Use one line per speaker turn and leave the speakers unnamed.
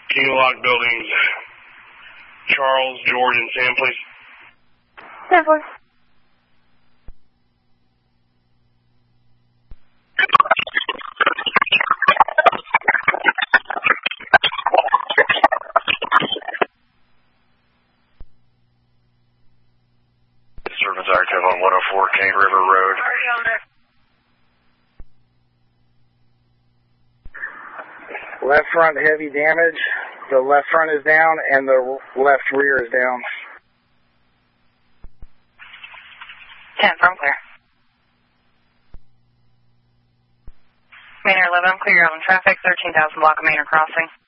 Can you lock buildings Charles, George, and Sam, please?
10-4.
Service active on 104 Cane River Road.
Left front heavy damage. The left front is down and the left rear is down.
10 from clear. Manor 11, clear on traffic, 13,000 block of Manor crossing.